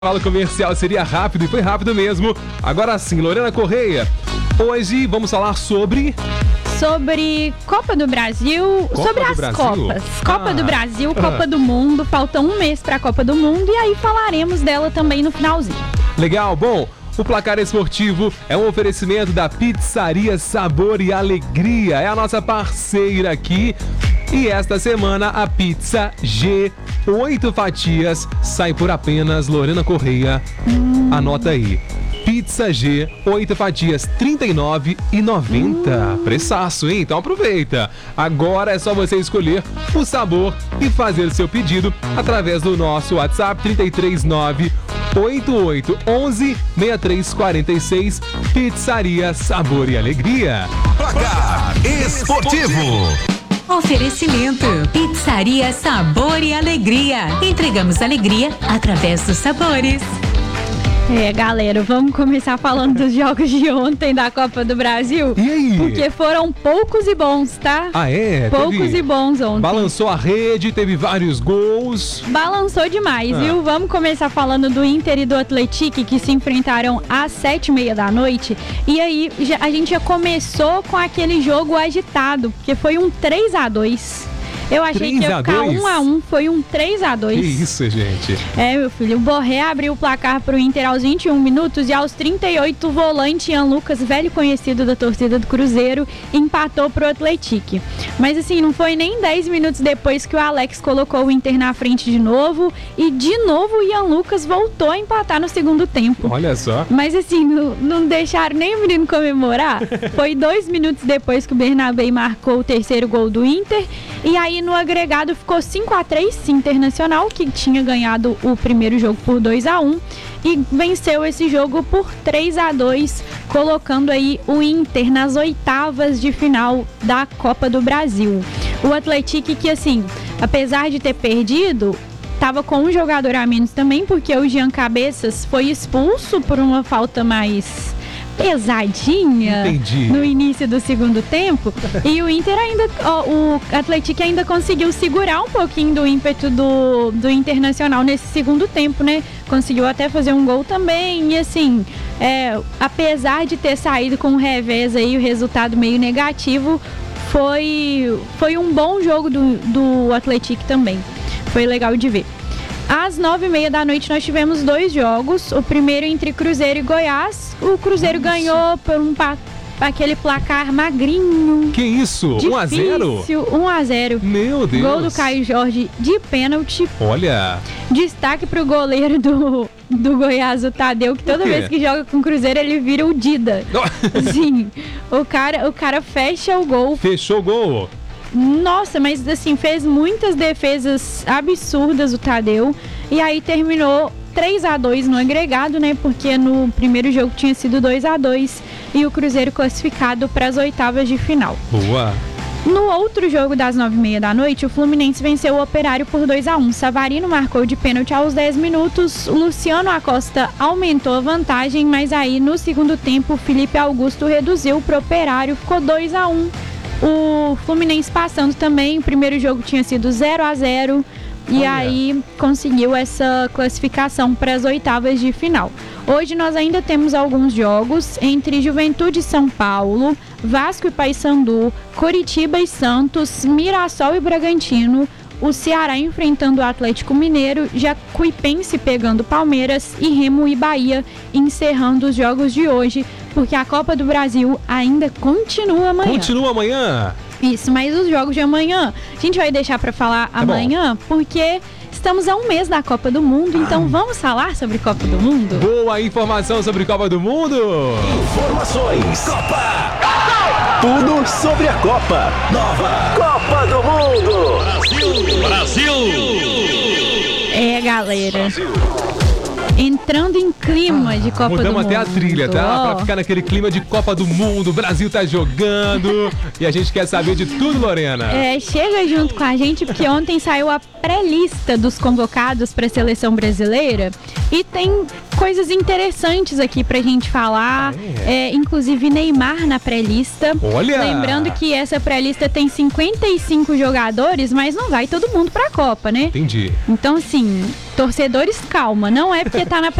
Fala comercial seria rápido e foi rápido mesmo. Agora sim, Lorena Correia. Hoje vamos falar sobre Copa do Brasil, sobre as Copas. Copa do Brasil, Copa do Mundo. Falta um mês para a Copa do Mundo e aí falaremos dela também no finalzinho. Legal, bom. O Placar Esportivo é um oferecimento da Pizzaria Sabor e Alegria. É a nossa parceira aqui. E esta semana a pizza G, 8 fatias, sai por apenas, Lorena Correia, anota aí. Pizza G, 8 fatias, R$ 39,90. Preçaço, hein? Então aproveita. Agora é só você escolher o sabor e fazer seu pedido através do nosso WhatsApp 339-8811-6346. Pizzaria Sabor e Alegria. Placar Esportivo. Oferecimento: Pizzaria Sabor e Alegria. Entregamos alegria através dos sabores. Galera, vamos começar falando dos jogos de ontem da Copa do Brasil. E aí? Porque foram poucos e bons, tá? Ah, é? Poucos e bons ontem. Balançou a rede, teve vários gols. Balançou demais, viu? Vamos começar falando do Inter e do Atlético, que se enfrentaram às 7h30 da noite. E aí, a gente já começou com aquele jogo agitado, porque foi um 3-2. Eu achei que ia ficar 1-1, foi um 3-2. Que isso, gente? Meu filho, o Borré abriu o placar pro Inter aos 21 minutos e aos 38 o volante Ian Lucas, velho conhecido da torcida do Cruzeiro, empatou pro Atlético. Mas assim, não foi nem 10 minutos depois que o Alex colocou o Inter na frente de novo e de novo o Ian Lucas voltou a empatar no segundo tempo. Olha só. Mas assim, não deixaram nem o menino comemorar. Foi 2 minutos depois que o Bernabé marcou o terceiro gol do Inter e aí no agregado ficou 5-3 Internacional, que tinha ganhado o primeiro jogo por 2-1 e venceu esse jogo por 3-2, colocando aí o Inter nas oitavas de final da Copa do Brasil. O Atlético, que assim, apesar de ter perdido, estava com um jogador a menos também, porque o Jean Cabeças foi expulso por uma falta mais pesadinha. Entendi. No início do segundo tempo. E o Inter o Atlético ainda conseguiu segurar um pouquinho do ímpeto do Internacional nesse segundo tempo, né? Conseguiu até fazer um gol também. E assim, apesar de ter saído com um revés aí, o resultado meio negativo, foi um bom jogo do Atlético também. Foi legal de ver. Às 9h30 da noite nós tivemos 2 jogos. O primeiro entre Cruzeiro e Goiás. O Cruzeiro ganhou por aquele placar magrinho. Que isso? 1-0? 1-0. Meu Deus. Gol do Caio Jorge de pênalti. Olha. Destaque pro goleiro do Goiás, o Tadeu, que toda vez que joga com o Cruzeiro ele vira o Dida. Sim. O cara fecha o gol. Fechou o gol. Nossa, mas assim, fez muitas defesas absurdas o Tadeu. E aí terminou 3-2 no agregado, né? Porque no primeiro jogo tinha sido 2-2 e o Cruzeiro classificado para as oitavas de final. Boa! No outro jogo das 9h30 da noite, o Fluminense venceu o Operário por 2-1. Savarino marcou de pênalti aos 10 minutos. O Luciano Acosta aumentou a vantagem, mas aí no segundo tempo o Felipe Augusto reduziu para o Operário, ficou 2-1. O Fluminense passando também, o primeiro jogo tinha sido 0-0 e aí conseguiu essa classificação para as oitavas de final. Hoje nós ainda temos alguns jogos entre Juventude e São Paulo, Vasco e Paysandu, Coritiba e Santos, Mirassol e Bragantino, o Ceará enfrentando o Atlético Mineiro, Jacuipense pegando Palmeiras e Remo e Bahia encerrando os jogos de hoje, porque a Copa do Brasil ainda continua amanhã. Continua amanhã? Isso, mas os jogos de amanhã a gente vai deixar para falar amanhã, porque estamos a um mês da Copa do Mundo, então vamos falar sobre Copa do Mundo? Boa informação sobre Copa do Mundo! Informações Copa! Tudo sobre a Copa! Nova Copa do Mundo! Brasil! Galera. Entrando em clima de Copa do Mundo. Mudamos até a trilha, tá? Pra ficar naquele clima de Copa do Mundo, o Brasil tá jogando e a gente quer saber de tudo, Lorena. Chega junto com a gente, porque ontem saiu a pré-lista dos convocados para a seleção brasileira e tem coisas interessantes aqui pra gente falar. Inclusive Neymar na pré-lista. Olha! Lembrando que essa pré-lista tem 55 jogadores, mas não vai todo mundo pra Copa, né? Entendi. Então, assim, torcedores, calma. Não é porque tá na